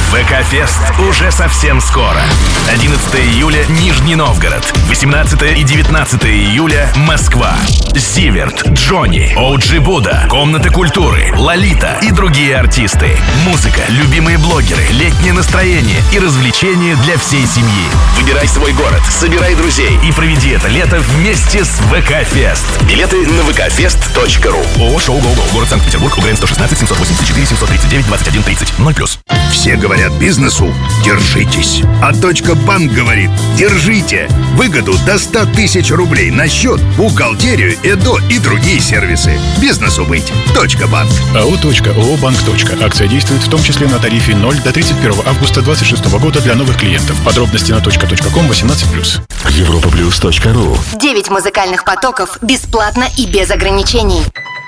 ВК-фест уже совсем скоро. 11 июля Нижний Новгород, 18 и 19 июля Москва. Зиверт, Джонни, OG Будда, Комната культуры, Лолита и другие артисты. Музыка, любимые блогеры, летнее настроение и развлечения для всей семьи. Выбирай свой город, собирай друзей и проведи это лето вместе с ВК-фест. Билеты на vkfest.ru. ООО «Шоу Голго». Город Санкт-Петербург. УГРН 116 784 739 21 30 0+. Все говорят бизнесу «держитесь». А «Банк» говорит «держите». Выгоду до 100 тысяч рублей на счет, бухгалтерию, ЭДО и другие сервисы. Бизнесу быть. «Банк». АО «Банк». Акция действует в том числе на тарифе 0 до 31 августа 2026 года для новых клиентов. Подробности на .ком 18+. Europaplus.ru. 9 музыкальных потоков бесплатно и без ограничений.